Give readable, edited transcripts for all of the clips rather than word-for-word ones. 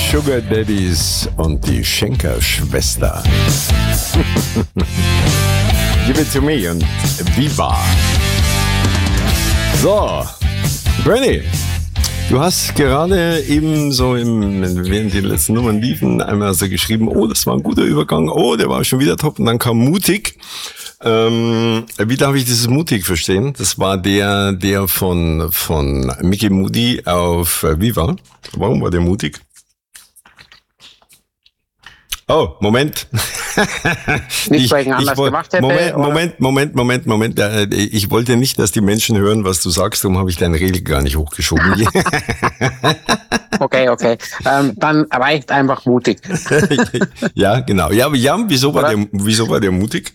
Sugar Daddies und die Schenker-Schwester. Give it to me und Viva. So, Bernie, du hast gerade eben so während die letzten Nummern liefen, einmal so geschrieben, oh, das war ein guter Übergang, oh, der war schon wieder top und dann kam Mutig. Wie darf ich dieses Mutig verstehen? Das war der von Mickey Moody auf Viva. Warum war der mutig? Oh, Moment. Nicht, weil ich ihn anders gemacht hätte? Moment. Ich wollte nicht, dass die Menschen hören, was du sagst, darum habe ich deinen Regel gar nicht hochgeschoben. Okay. Dann reicht einfach mutig. Ja, genau. Ja, wieso war der mutig?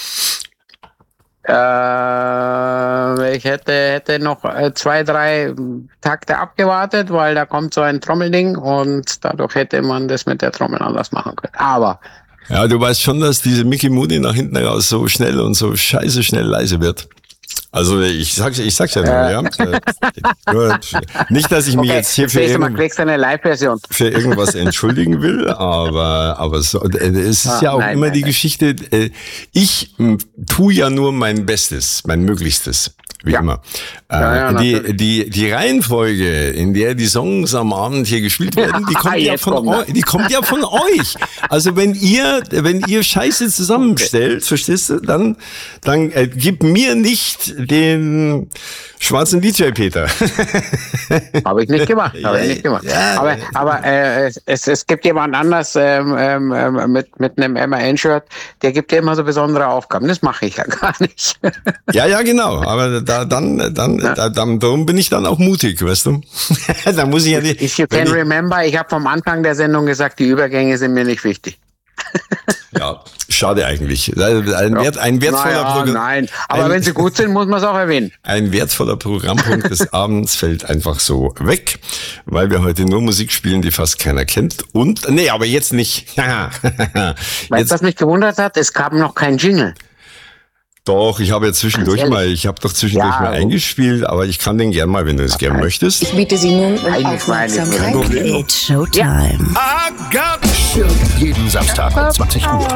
Ich hätte noch 2-3 Takte abgewartet, weil da kommt so ein Trommelding und dadurch hätte man das mit der Trommel anders machen können. Aber ja, du weißt schon, dass diese Mickey Moody nach hinten raus so schnell und so scheiße schnell leise wird. Also ich sag's ja nur, ja. Nur, nicht, dass ich mich jetzt hier für irgendwas entschuldigen will, aber so, es ist ja auch immer die Geschichte, ich tue ja nur mein Bestes, mein Möglichstes. Wie immer. Die Reihenfolge, in der die Songs am Abend hier gespielt werden, die kommt ja von euch. Also wenn ihr Scheiße zusammenstellt, verstehst du, dann gib mir nicht den schwarzen DJ Peter. Habe ich nicht gemacht. Ja. Aber es gibt jemand anders mit einem MAN-Shirt, der gibt dir immer so besondere Aufgaben. Das mache ich ja gar nicht. Ja, genau. Aber darum bin ich dann auch mutig, weißt du? Da muss ich ja nicht. If you can remember, ich habe vom Anfang der Sendung gesagt, die Übergänge sind mir nicht wichtig. Ja, schade eigentlich. Ein wertvoller Programm. Nein, aber wenn sie gut sind, muss man es auch erwähnen. Ein wertvoller Programmpunkt des Abends fällt einfach so weg, weil wir heute nur Musik spielen, die fast keiner kennt. Und, nee, aber jetzt nicht. Weißt du, was mich gewundert hat? Es gab noch kein Jingle. Doch, ich habe ja zwischendurch mal eingespielt, aber ich kann den gern mal, wenn du es gern möchtest. Ich biete Sie nun um Aufmerksamkeit. It's Showtime. I got sugar. Jeden Samstag um 20 Uhr.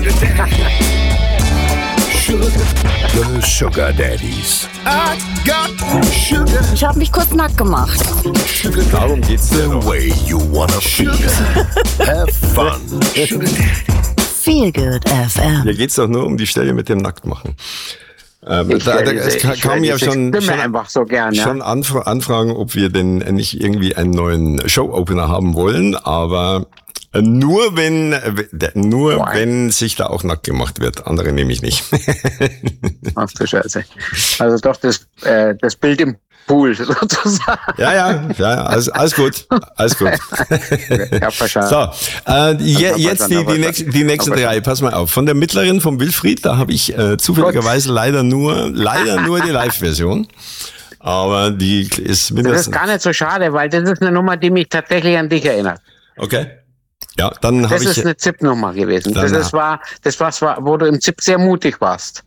The Sugar Daddies. I got sugar. Ich habe mich kurz nackt gemacht. Darum geht's The way you wanna feel. Have fun. Sugar Feel Good FM. Hier geht's doch nur um die Stelle mit dem Nacktmachen. Es kam ja schon Anfragen, ob wir denn nicht irgendwie einen neuen Show-Opener haben wollen, aber nur wenn sich da auch nackt gemacht wird. Andere nehme ich nicht. Ach du Scheiße. Also doch das Bild im Pool sozusagen. Ja, alles gut. Ich hab verstanden. So, jetzt die nächsten drei. Pass mal auf. Von der mittleren, vom Wilfried, da habe ich zufälligerweise leider nur die Live-Version. Aber die ist mindestens... Das ist gar nicht so schade, weil das ist eine Nummer, die mich tatsächlich an dich erinnert. Okay. Ja, dann habe ich... Das ist eine ZIP-Nummer gewesen. Das war, wo du im ZIP sehr mutig warst.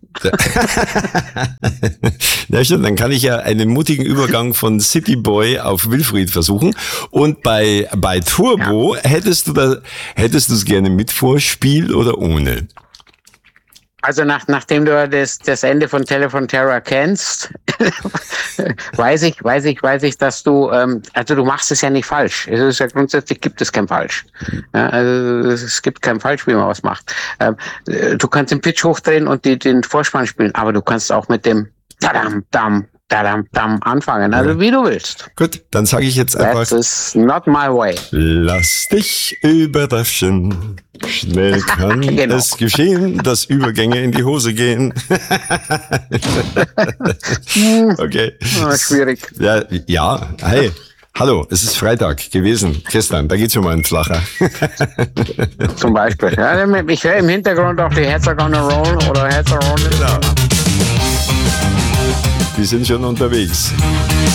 Ja, stimmt. Dann kann ich ja einen mutigen Übergang von City Boy auf Wilfried versuchen. Und bei Turbo hättest du es gerne mit Vorspiel oder ohne? Also nachdem du das Ende von Telephone Terror kennst, weiß ich, dass du, also du machst es ja nicht falsch. Es ist ja grundsätzlich, gibt es kein Falsch. Ja, also es gibt kein Falsch, wie man was macht. Du kannst den Pitch hochdrehen und den Vorspann spielen, aber du kannst auch mit dem Tadam, Dam, Tadam, Dam anfangen, also wie du willst. Gut, dann sage ich jetzt einfach... That is not my way. Lass dich überraschen. Schnell kann es geschehen, dass Übergänge in die Hose gehen. Okay. Schwierig. Ja, hey. Hallo, es ist Freitag gewesen, gestern, da geht's schon mal ein Flacher. Zum Beispiel. Ja, ich höre im Hintergrund auch die Heads are gonna roll oder Heads are rolling. Genau. Die sind schon unterwegs.